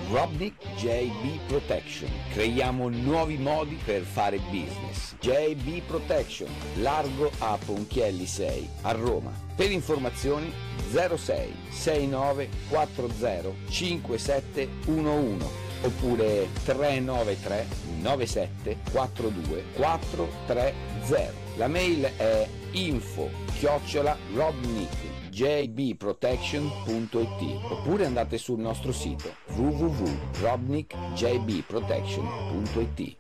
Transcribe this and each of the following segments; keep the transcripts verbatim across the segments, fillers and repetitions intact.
Robnik J B Protection. Creiamo nuovi modi per fare business. J B Protection, largo a Ponchielli sei, a Roma. Per informazioni zero sei sei nove quattro zero cinque sette uno uno oppure tre nove tre nove sette quattro due quattro tre zero. La mail è info chiocciola robnik j b protection punto i t oppure andate sul nostro sito w w w punto robnik j b protection punto i t.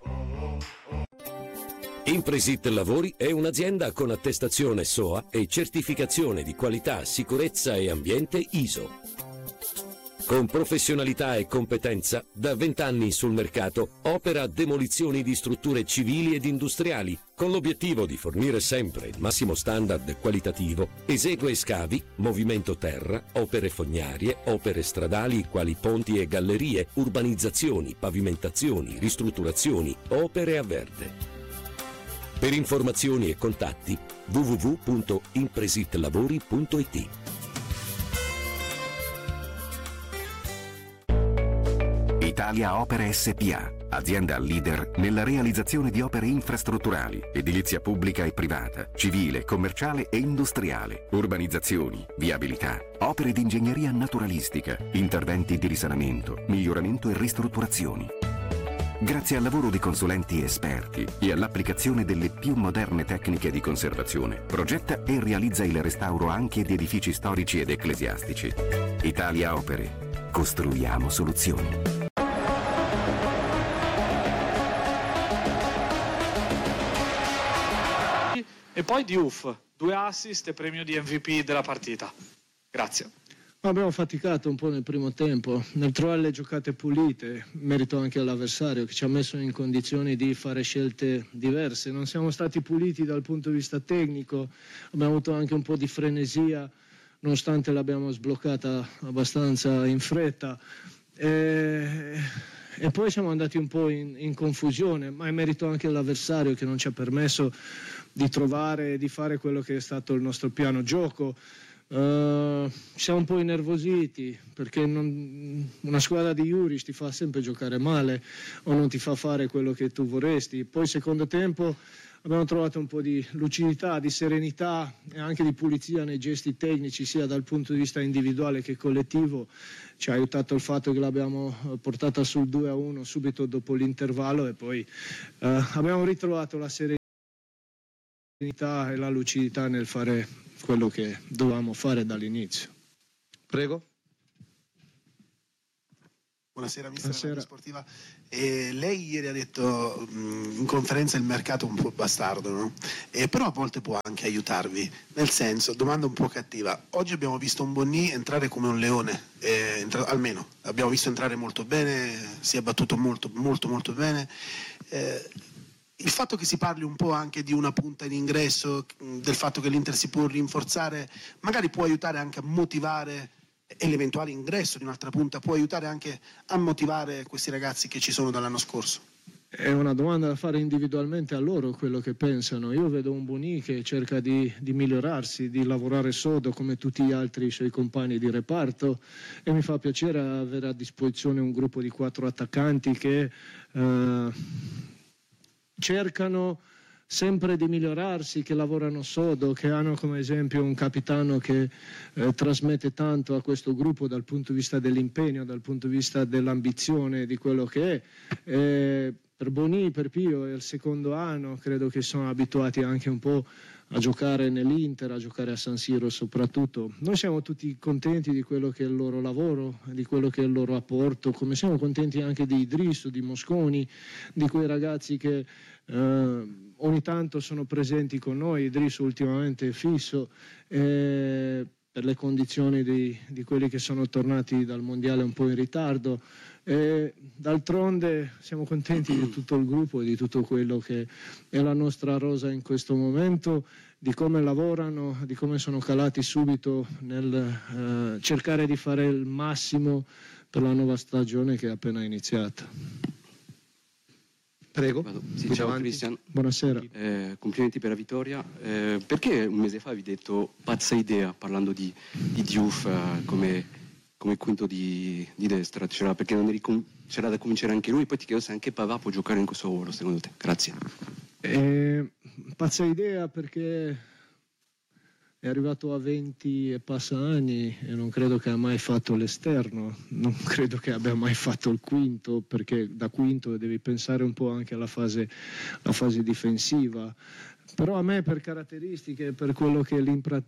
Impresit Lavori è un'azienda con attestazione S O A e certificazione di qualità, sicurezza e ambiente I S O. Con professionalità e competenza, da vent'anni sul mercato, opera demolizioni di strutture civili ed industriali, con l'obiettivo di fornire sempre il massimo standard qualitativo. Esegue scavi, movimento terra, opere fognarie, opere stradali quali ponti e gallerie, urbanizzazioni, pavimentazioni, ristrutturazioni, opere a verde. Per informazioni e contatti w w w punto impresitlavori punto i t. Italia Opere S P A, azienda leader nella realizzazione di opere infrastrutturali, edilizia pubblica e privata, civile, commerciale e industriale, urbanizzazioni, viabilità, opere di ingegneria naturalistica, interventi di risanamento, miglioramento e ristrutturazioni. Grazie al lavoro di consulenti esperti e all'applicazione delle più moderne tecniche di conservazione, progetta e realizza il restauro anche di edifici storici ed ecclesiastici. Italia Opere. Costruiamo soluzioni. E poi Diouf, due assist e premio di M V P della partita. Grazie. Abbiamo faticato un po' nel primo tempo, nel trovare le giocate pulite, merito anche all'avversario che ci ha messo in condizioni di fare scelte diverse. Non siamo stati puliti dal punto di vista tecnico, abbiamo avuto anche un po' di frenesia, nonostante l'abbiamo sbloccata abbastanza in fretta. E... E poi siamo andati un po' in, in confusione, ma è merito anche dell'avversario che non ci ha permesso di trovare e di fare quello che è stato il nostro piano gioco. Uh, siamo un po' innervositi perché non, una squadra di Juric ti fa sempre giocare male o non ti fa fare quello che tu vorresti. Poi secondo tempo abbiamo trovato un po' di lucidità, di serenità e anche di pulizia nei gesti tecnici, sia dal punto di vista individuale che collettivo. Ci ha aiutato il fatto che l'abbiamo portata sul due a uno subito dopo l'intervallo e poi uh, abbiamo ritrovato la serenità e la lucidità nel fare quello che dovevamo fare dall'inizio. Prego. Buonasera mister Buonasera. Sportiva. Eh, lei ieri ha detto mh, in conferenza il mercato è un po' bastardo, no? Eh, però a volte può anche aiutarvi, nel senso, domanda un po' cattiva, oggi abbiamo visto un Bonny entrare come un leone, eh, entra- almeno abbiamo visto entrare molto bene, si è battuto molto molto molto bene. Eh, il fatto che si parli un po' anche di una punta in ingresso, del fatto che l'Inter si può rinforzare, magari può aiutare anche a motivare, e l'eventuale ingresso di un'altra punta può aiutare anche a motivare questi ragazzi che ci sono dall'anno scorso? È una domanda da fare individualmente a loro, quello che pensano. Io vedo un Bonny che cerca di, di migliorarsi, di lavorare sodo come tutti gli altri suoi compagni di reparto e mi fa piacere avere a disposizione un gruppo di quattro attaccanti che eh, cercano sempre di migliorarsi, che lavorano sodo, che hanno come esempio un capitano che eh, trasmette tanto a questo gruppo dal punto di vista dell'impegno, dal punto di vista dell'ambizione, di quello che è. Eh, per Bonny, per Pio è il secondo anno, credo che sono abituati anche un po' a giocare nell'Inter, a giocare a San Siro soprattutto. Noi siamo tutti contenti di quello che è il loro lavoro, di quello che è il loro apporto, come siamo contenti anche di Idrisso, di Mosconi, di quei ragazzi che eh, ogni tanto sono presenti con noi. Idrisso ultimamente è fisso eh, per le condizioni di, di quelli che sono tornati dal mondiale un po' in ritardo. E d'altronde siamo contenti di tutto il gruppo e di tutto quello che è la nostra rosa in questo momento, di come lavorano, di come sono calati subito nel eh, cercare di fare il massimo per la nuova stagione che è appena iniziata. Prego. Sì, ciao Cristian. Buonasera. Eh, complimenti per la vittoria. Eh, perché un mese fa avevi detto pazza idea parlando di, di Diouf eh, come come quinto di, di destra, c'era, perché non eri com- c'era da cominciare anche lui, poi ti chiedo se anche Pavà può giocare in questo ruolo secondo te. Grazie. Eh, pazza idea, perché è arrivato a venti e passa anni e non credo che ha mai fatto l'esterno, non credo che abbia mai fatto il quinto, perché da quinto devi pensare un po' anche alla fase, alla fase difensiva. Però a me, per caratteristiche, per quello che è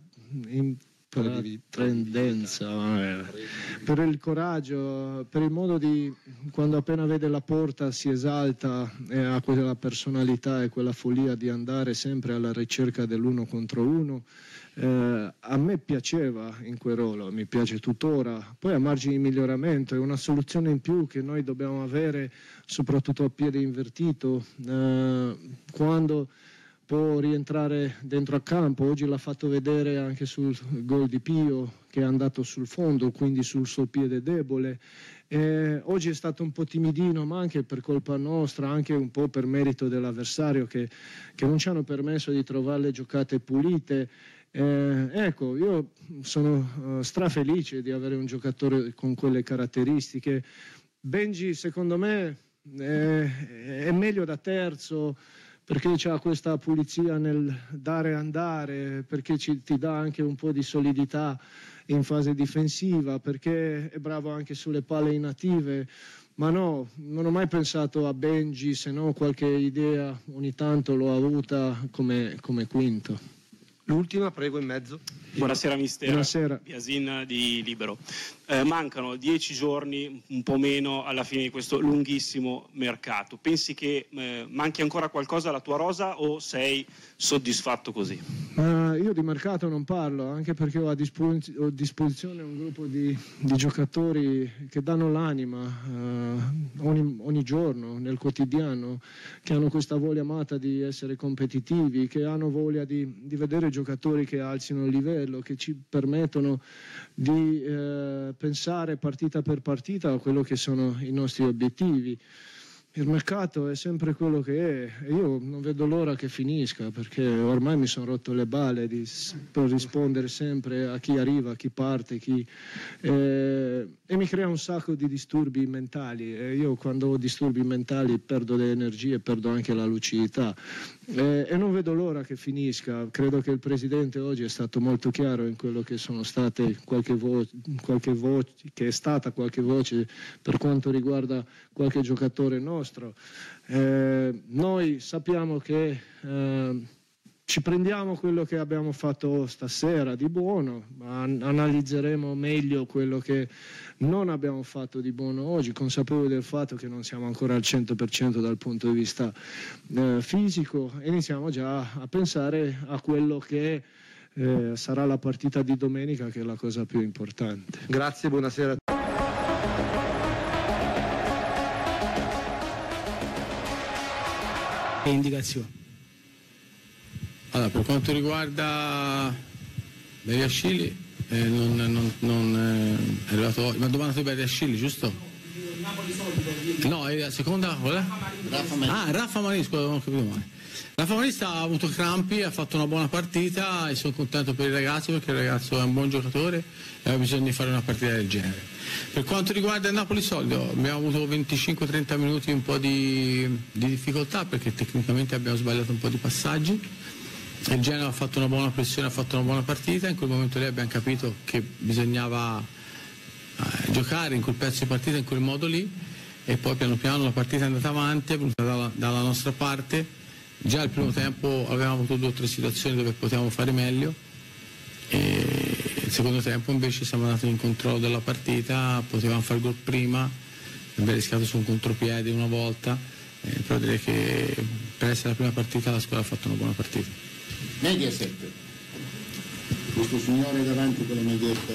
l'intraprendenza, per il coraggio, per il modo di, quando appena vede la porta si esalta e ha quella personalità e quella follia di andare sempre alla ricerca dell'uno contro uno, eh, a me piaceva in quel ruolo, mi piace tuttora. Poi a margine di miglioramento è una soluzione in più che noi dobbiamo avere, soprattutto a piede invertito, eh, quando può rientrare dentro a campo. Oggi l'ha fatto vedere anche sul gol di Pio, che è andato sul fondo, quindi sul suo piede debole. Eh, oggi è stato un po' timidino, ma anche per colpa nostra, anche un po' per merito dell'avversario, che, che non ci hanno permesso di trovare le giocate pulite. Eh, ecco, io sono uh, strafelice di avere un giocatore con quelle caratteristiche. Benji, secondo me, eh, è meglio da terzo, perché c'ha questa pulizia nel dare e andare, perché ci, ti dà anche un po' di solidità in fase difensiva, perché è bravo anche sulle palle inattive. Ma no, non ho mai pensato a Benji, se no qualche idea ogni tanto l'ho avuta come, come quinto. L'ultima, prego, in mezzo. Buonasera mister. Buonasera. Biasin di Libero. Eh, mancano dieci giorni, un po' meno, alla fine di questo lunghissimo mercato. Pensi che eh, manchi ancora qualcosa alla tua rosa o sei soddisfatto così? Uh, io di mercato non parlo, anche perché ho a, disposi- ho a disposizione un gruppo di, di giocatori che danno l'anima uh, ogni, ogni giorno, nel quotidiano, che hanno questa voglia amata di essere competitivi, che hanno voglia di, di vedere giocatori che alzino il livello, che ci permettono di eh, pensare partita per partita a quello che sono i nostri obiettivi. Il mercato è sempre quello che è e io non vedo l'ora che finisca, perché ormai mi sono rotto le balle di, per rispondere sempre a chi arriva, a chi parte, chi, eh, e mi crea un sacco di disturbi mentali, e io quando ho disturbi mentali perdo le energie, perdo anche la lucidità, eh, e non vedo l'ora che finisca. Credo che il Presidente oggi è stato molto chiaro in quello che sono state qualche voce, qualche voce che è stata qualche voce per quanto riguarda qualche giocatore nostro. Eh, noi sappiamo che eh, ci prendiamo quello che abbiamo fatto stasera di buono, ma an- analizzeremo meglio quello che non abbiamo fatto di buono oggi, consapevoli del fatto che non siamo ancora al cento per cento dal punto di vista eh, fisico, e iniziamo già a pensare a quello che eh, sarà la partita di domenica, che è la cosa più importante. Grazie, buonasera. Indicazioni. Allora, per quanto riguarda Beriascilli, eh, non, non, non eh, è arrivato oggi. Ma domanda su Beriascilli, giusto? No, è la seconda qual è? Raffa Marini. Ah, Raffa Marini, scusa, non ho capito male. Raffa Marini ha avuto crampi, ha fatto una buona partita e sono contento per il ragazzo, perché il ragazzo è un buon giocatore e ha bisogno di fare una partita del genere. Per quanto riguarda il Napoli Solido, abbiamo avuto venticinque trenta minuti un po' di, di difficoltà, perché tecnicamente abbiamo sbagliato un po' di passaggi. Il Genoa ha fatto una buona pressione, ha fatto una buona partita, in quel momento lì abbiamo capito che bisognava eh, giocare in quel pezzo di partita in quel modo lì, e poi piano piano la partita è andata avanti, è venuta dalla, dalla nostra parte. Già al primo tempo avevamo avuto due o tre situazioni dove potevamo fare meglio, e il secondo tempo invece siamo andati in controllo della partita, potevamo fare gol prima, abbiamo rischiato su un contropiede una volta, eh, però direi che per essere la prima partita la squadra ha fatto una buona partita. Mediaset, questo signore davanti con la maglietta.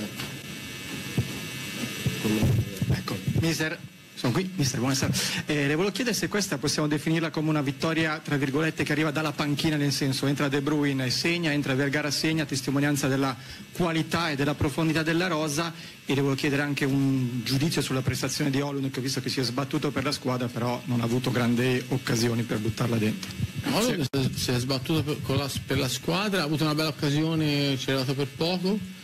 Ecco, mister, sono qui, mister, buonasera. Eh, le volevo chiedere se questa possiamo definirla come una vittoria, tra virgolette, che arriva dalla panchina, nel senso entra De Bruyne e segna, entra Vergara e segna, testimonianza della qualità e della profondità della rosa, e le volevo chiedere anche un giudizio sulla prestazione di Olun, che ho visto che si è sbattuto per la squadra, però non ha avuto grandi occasioni per buttarla dentro. Olun si è sbattuto per, con la, per la squadra, ha avuto una bella occasione, ci è arrivato per poco.